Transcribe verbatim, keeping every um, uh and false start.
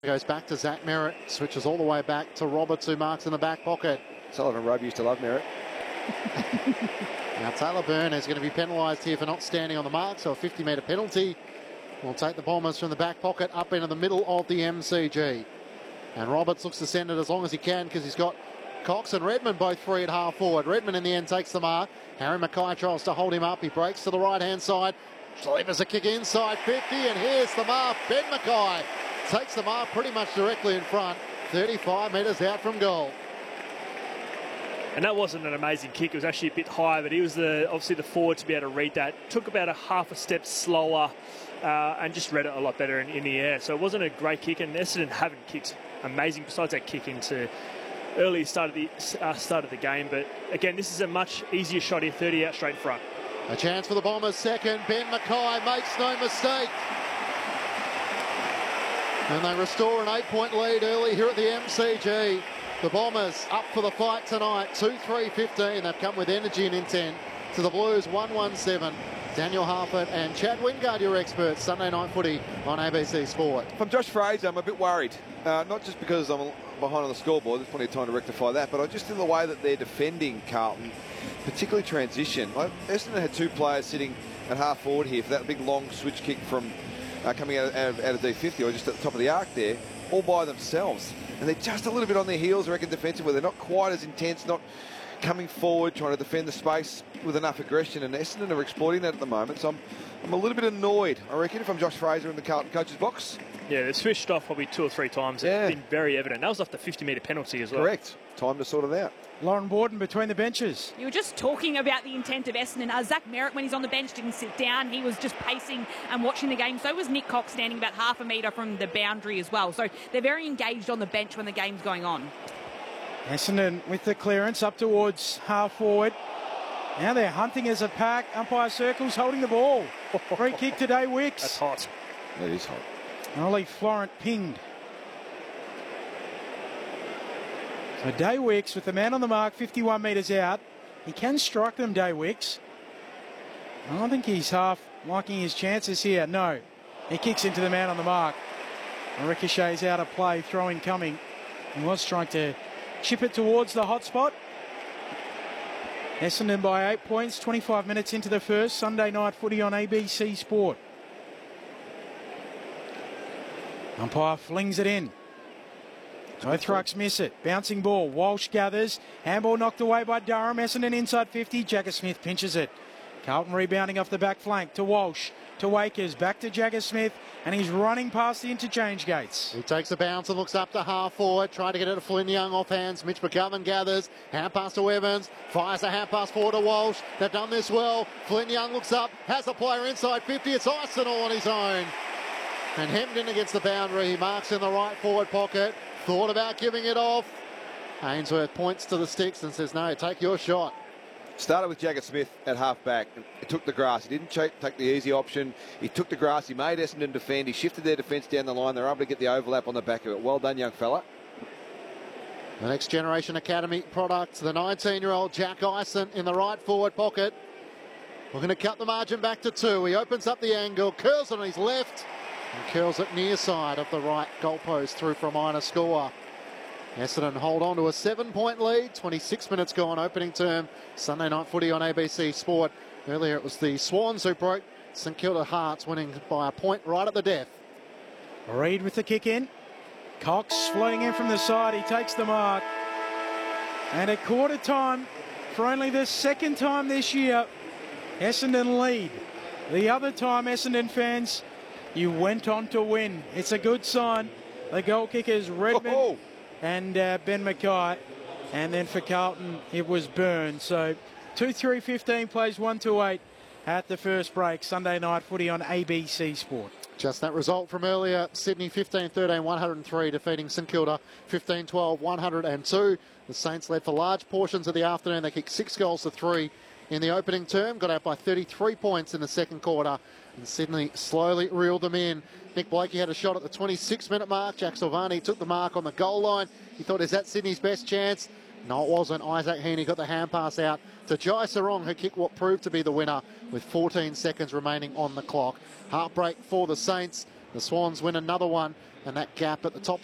Goes back to Zach Merritt, switches all the way back to Roberts, who marks in the back pocket. Sullivan Robe used to love Merritt. Now Taylor Byrne is going to be penalised here for not standing on the mark, so a fifty metre penalty will take the Bombers from the back pocket up into the middle of the M C G. And Roberts looks to send it as long as he can because he's got Cox and Redmond both free at half forward. Redmond in the end takes the mark. Harry Mackay tries to hold him up. He breaks to the right-hand side. Delivers a kick inside fifty, and here's the mark. Ben Mackay takes the mark pretty much directly in front, thirty-five metres out from goal. And that wasn't an amazing kick. It was actually a bit high, but he was the obviously the forward to be able to read that. Took about a half a step slower uh, and just read it a lot better in, in the air. So it wasn't a great kick, and Essendon haven't kicked amazing besides that kick into early start of the uh, start of the game. But again, this is a much easier shot here, thirty out straight front. A chance for the Bombers second. Ben Mackay makes no mistake. And they restore an eight-point lead early here at the M C G. The Bombers up for the fight tonight, two three fifteen. They've come with energy and intent to the Blues, one one seven. Daniel Harford and Chad Wingard, your experts, Sunday Night Footy on A B C Sport. From Josh Fraser, I'm a bit worried. Uh, not just because I'm behind on the scoreboard, there's plenty of time to rectify that, but I just in the way that they're defending Carlton, particularly transition. Like, Essendon had two players sitting at half forward here for that big long switch kick from uh, coming out of, out, of, out of D fifty, or just at the top of the arc there, all by themselves. And they're just a little bit on their heels, I reckon, defensively. They're not quite as intense, not coming forward, trying to defend the space with enough aggression, and Essendon are exploiting that at the moment. So I'm, I'm a little bit annoyed, I reckon, if I'm Josh Fraser in the Carlton coach's box. Yeah, they've switched off probably two or three times. Yeah. It's been very evident. That was off the fifty metre penalty as well. Correct. Time to sort it out. Lauren Borden between the benches. You were just talking about the intent of Essendon. Uh, Zach Merritt, when he's on the bench, didn't sit down. He was just pacing and watching the game. So was Nick Cox, standing about half a metre from the boundary as well. So they're very engaged on the bench when the game's going on. Essendon with the clearance up towards half forward. Now they're hunting as a pack. Umpire circles holding the ball. Free kick to Day Wicks. That's hot. That is hot. Ollie Florent pinged. So Day Wicks with the man on the mark, fifty-one metres out. He can strike them, Day Wicks. I don't think he's half liking his chances here. No. He kicks into the man on the mark. Ricochet's out of play, throwing coming. He was trying to chip it towards the hot spot. Essendon by eight points, twenty-five minutes into the first. Sunday Night Footy on A B C Sport. Umpire flings it in. Both rucks miss it. Bouncing ball. Walsh gathers. Handball knocked away by Durham. Essendon inside fifty. Jagger Smith pinches it. Carlton rebounding off the back flank to Walsh. To Wakers. Back to Jagger Smith. And he's running past the interchange gates. He takes a bounce and looks up to half forward. Trying to get it to Flynn Young off hands. Mitch McGovern gathers. Hand pass to Evans. Fires a hand pass forward to Walsh. They've done this well. Flynn Young looks up. Has a player inside fifty. It's Ison all on his own. And hemmed in against the boundary. He marks in the right forward pocket. Thought about giving it off. Ainsworth points to the sticks and says, no, take your shot. Started with Jagger Smith at half-back. He took the grass. He didn't take the easy option. He took the grass. He made Essendon defend. He shifted their defence down the line. They're able to get the overlap on the back of it. Well done, young fella. The Next Generation Academy product, the nineteen-year-old Jack Ison in the right forward pocket. We're going to cut the margin back to two. He opens up the angle, curls it on his left, and curls it near side of the right goalpost through for a minor score. Essendon hold on to a seven-point lead. twenty-six minutes gone, opening term. Sunday Night Footy on A B C Sport. Earlier it was the Swans who broke St Kilda Hearts, winning by a point right at the death. Reid with the kick in. Cox floating in from the side. He takes the mark. And at quarter time, for only the second time this year, Essendon lead. The other time, Essendon fans, you went on to win. It's a good sign. The goal kickers, Redmond Oh, oh. and uh, Ben Mackay. And then for Carlton, it was Byrne. So two three fifteen plays one two eight at the first break. Sunday Night Footy on A B C Sport. Just that result from earlier. Sydney fifteen thirteen, one hundred three, defeating St Kilda fifteen twelve, one hundred two. The Saints led for large portions of the afternoon. They kicked six goals to three in the opening term. Got out by thirty-three points in the second quarter. And Sydney slowly reeled them in. Nick Blakey had a shot at the twenty-six minute mark. Jack Silvani took the mark on the goal line. He thought, is that Sydney's best chance? No, it wasn't. Isaac Heaney got the hand pass out to Jai Sarong, who kicked what proved to be the winner with fourteen seconds remaining on the clock. Heartbreak for the Saints. The Swans win another one, and that gap at the top